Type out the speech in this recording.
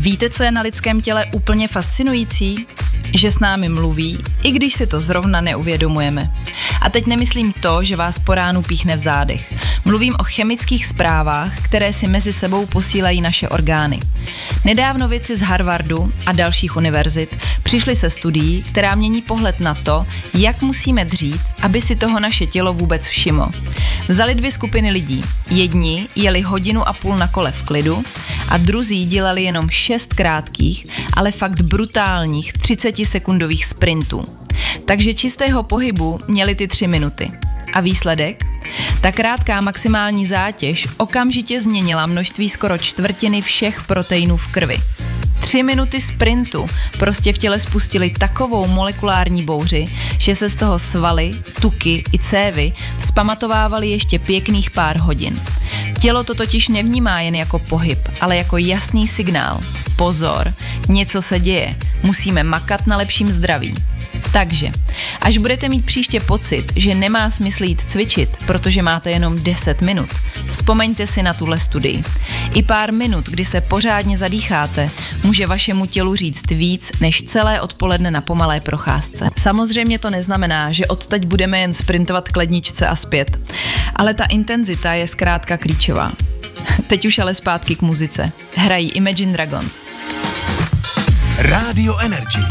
Víte, co je na lidském těle úplně fascinující? Že s námi mluví, i když si to zrovna neuvědomujeme. A teď nemyslím to, že vás po ránu píchne v zádech. Mluvím o chemických zprávách, které si mezi sebou posílají naše orgány. Nedávno vědci z Harvardu a dalších univerzit přišli se studií, která mění pohled na to, jak musíme dřít, aby si toho naše tělo vůbec všimlo. Vzali 2 skupiny lidí. Jedni jeli 1,5 hodiny na kole v klidu a druzí dělali jenom 6 krátkých, ale fakt brutálních 30-sekundových sprintů. Takže čistého pohybu měli ty 3 minuty. A výsledek? Ta krátká maximální zátěž okamžitě změnila množství skoro čtvrtiny všech proteinů v krvi. 3 minuty sprintu prostě v těle spustili takovou molekulární bouři, že se z toho svaly, tuky i cévy vzpamatovávaly ještě pěkných pár hodin. Tělo to totiž nevnímá jen jako pohyb, ale jako jasný signál. Pozor, něco se děje, musíme makat na lepším zdraví. Takže, až budete mít příště pocit, že nemá smysl jít cvičit, protože máte jenom 10 minut, vzpomeňte si na tuhle studii. I pár minut, kdy se pořádně zadýcháte, může vašemu tělu říct víc než celé odpoledne na pomalé procházce. Samozřejmě to neznamená, že odteď budeme jen sprintovat k ledničce a zpět, ale ta intenzita je zkrátka klíčová. Teď už ale zpátky k muzice. Hrají Imagine Dragons. Radio Energy.